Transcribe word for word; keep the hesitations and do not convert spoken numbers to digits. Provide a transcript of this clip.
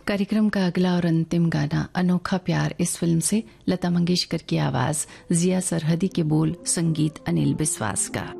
कार्यक्रम का अगला और अंतिम गाना अनोखा प्यार इस फिल्म से लता मंगेशकर की आवाज, जिया सरहदी के बोल, संगीत अनिल बिस्वास का।